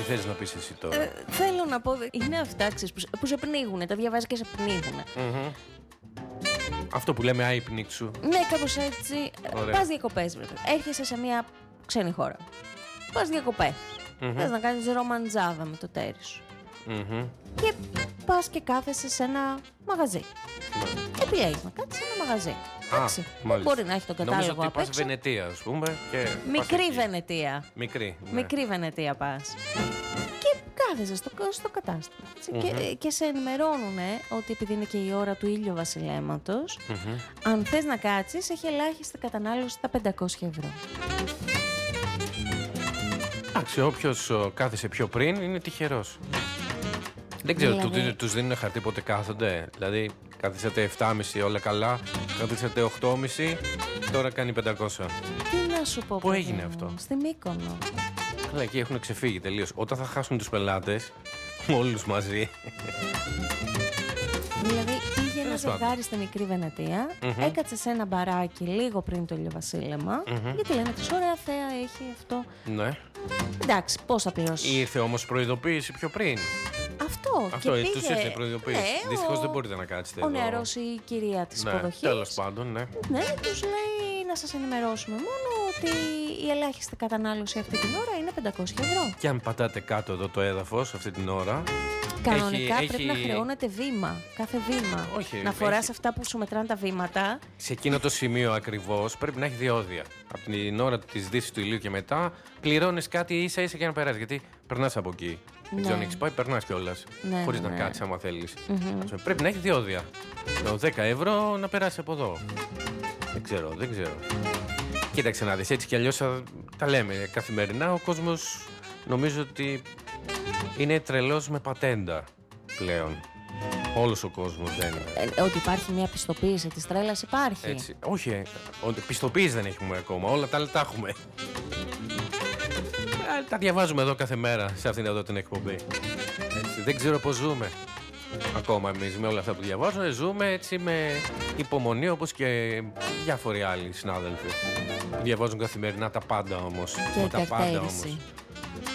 θέλεις να πεις εσύ τώρα? Θέλω να πω, είναι αυτά που σε πνίγουνε, τα διαβάζει και σε πνίγουνε. Αυτό που λέμε άϊπνίξου. Ναι, κάπως έτσι. Πας διακοπές, βέβαια. Έρχεσαι σε μια ξένη χώρα. Πας διακοπές. Θες να κάνεις ρομαντζάδα με το τέρι σου. Και πας και κάθεσαι σε ένα μαγαζί. Επιλέγεις να κάτσεις σε ένα μαγαζί. Εντάξει. Μπορεί να έχει τον κατάλογο απ' έξω. Πας Βενετία, ας πούμε. Και μικρή Βενετία. Μικρή. Ναι. Μικρή Βενετία πας. Και κάθεσαι στο κατάστημα. Και σε ενημερώνουν ότι επειδή είναι και η ώρα του ήλιο βασιλέματος, αν θες να κάτσεις, έχει ελάχιστη κατανάλωση στα 500 ευρώ. Εντάξει, όποιος κάθεσε πιο πριν είναι τυχερός. Δεν ξέρω, δηλαδή... τους δίνουν χαρτί πότε κάθονται. Δηλαδή, κάθισατε 7,5 όλα καλά, κάθισατε 8,5, τώρα κάνει 500. Τι να σου πω, πού έγινε αυτό? Στη Μύκονο. Καλά, εκεί έχουν ξεφύγει τελείως. Όταν θα χάσουν τους πελάτες, όλους μαζί. Δηλαδή, πήγε ένα ζευγάρι στη μικρή Βενετία, έκατσε σε ένα μπαράκι λίγο πριν το ηλιοβασίλεμα, γιατί λένε ότι ωραία θέα έχει αυτό. Ναι. Εντάξει, πώς θα πληρώσει? Ήρθε όμως προειδοποίηση πιο πριν. Αυτό τους ήρθε προειδοποίηση. Ναι, δυστυχώς δεν μπορείτε να κάτσετε εδώ. Ο νεαρός ή η κυρία της υποδοχής. Τέλος πάντων, ναι. Ναι, τους λέει να σας ενημερώσουμε μόνο ότι η ελάχιστη κατανάλωση αυτή την ώρα είναι 500 ευρώ. Και αν πατάτε κάτω εδώ το έδαφος αυτή την ώρα, κανονικά πρέπει να χρεώνεται βήμα. Κάθε βήμα. Όχι, να φοράς αυτά που σου μετράνε τα βήματα. Σε εκείνο το σημείο ακριβώς πρέπει να έχει διόδια. Από την ώρα της δύσης του ηλίου και μετά πληρώνεις κάτι ίσα-ίσα για να περάσεις. Γιατί περνάς από εκεί. Δεν ξέρω αν έχεις πάει, περνάς κιόλας. Χωρίς να κάτσεις άμα θέλεις. Πρέπει να έχει διόδια. Το 10 ευρώ να περάσει από εδώ. Δεν ξέρω. Κοίταξε να δεις, έτσι κι αλλιώς τα λέμε καθημερινά. Ο κόσμος νομίζω ότι είναι τρελός με πατέντα πλέον. Όλος ο κόσμος δεν είναι. Ότι υπάρχει μια πιστοποίηση της τρέλας υπάρχει. Έτσι. Όχι, πιστοποίηση δεν έχουμε ακόμα. Όλα τα άλλα τα έχουμε. Τα διαβάζουμε εδώ κάθε μέρα σε αυτήν εδώ την εκπομπή. Έτσι. Δεν ξέρω πώς ζούμε ακόμα εμείς με όλα αυτά που διαβάζουμε. Ζούμε έτσι με υπομονή, όπως και διάφοροι άλλοι συνάδελφοι. Διαβάζουν καθημερινά τα πάντα όμως. Και τα πάντα όμως.